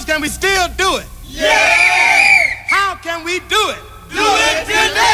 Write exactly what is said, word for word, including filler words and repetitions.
Can we still do it? Yeah! How can we do it? Do it today!